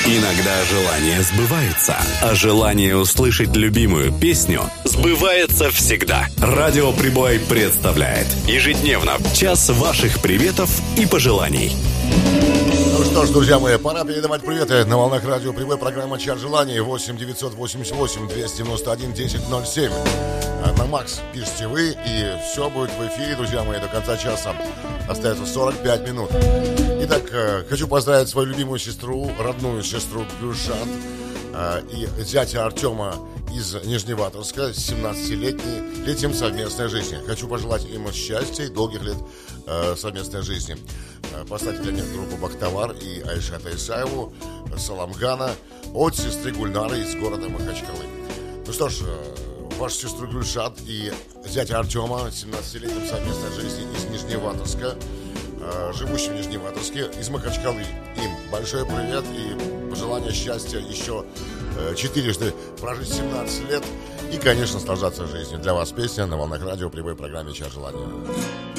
Иногда желания сбываются, а желание услышать любимую песню сбывается всегда. Радио Прибой представляет ежедневно час ваших приветов и пожеланий. Ну что ж, друзья мои, пора передавать приветы на волнах Радио Прибой. Программа «Чат желаний» 8 988 291 1007. На Макс пишите вы, и все будет в эфире, друзья мои, до конца часа. Остается 45 минут. Итак, хочу поздравить свою любимую сестру, родную сестру Гюльшат и зятя Артема из Нижневартовска с 17-летним совместной жизни. Хочу пожелать им счастья и долгих лет совместной жизни. Поставьте для них группу «Бахтавар» и Айшата Исаеву, Саламгана от сестры Гульнары из города Махачкалы. Ну что ж, вашу сестру Гюльшат и зятя Артема с 17-летним совместной жизни из Нижневартовска, живущим в Нижневартовске, из Махачкалы. Им большой привет и пожелание счастья еще 4 прожить 17 лет и, конечно, наслаждаться жизнью. Для вас песня на волнах Радио Прибой в программе «Чат желаний».